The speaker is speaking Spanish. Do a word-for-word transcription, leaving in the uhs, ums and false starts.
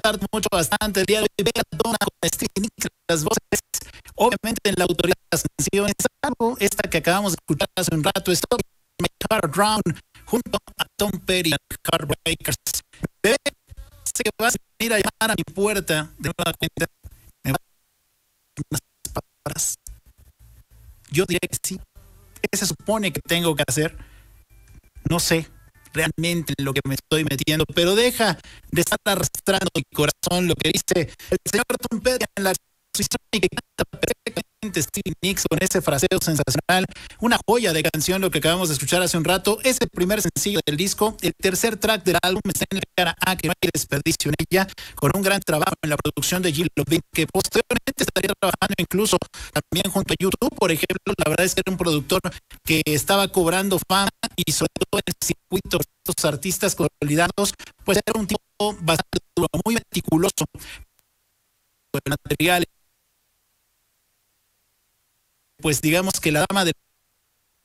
gustarte mucho bastante el día de hoy. Bella Donna con Stevie Nicks, las voces, obviamente en la autoría de las canciones, salvo esta que acabamos de escuchar hace un rato, Stop My Heart Drown, junto a Tom Petty and Heartbreakers. Bebé, sé que vas a venir a llamar a mi puerta de nueva cuenta. Me vas a dar unas palabras. Yo diré que sí. ¿Qué se supone que tengo que hacer? No sé realmente en lo que me estoy metiendo, pero deja de estar arrastrando mi corazón, lo que dice el señor Tom Petty en la exposición y que canta perfectamente Stevie Nicks con ese fraseo sensacional, una joya de canción lo que acabamos de escuchar hace un rato, es el primer sencillo del disco, el tercer track del álbum está en la cara A, que no hay desperdicio en ella, con un gran trabajo en la producción de Gil Lovin, que posteriormente estaría trabajando incluso también junto a YouTube, por ejemplo. La verdad es que era un productor que estaba cobrando fama y sobre todo en el circuito de estos artistas consolidados, pues era un tipo bastante duro, muy meticuloso con el material. Pues digamos que la dama del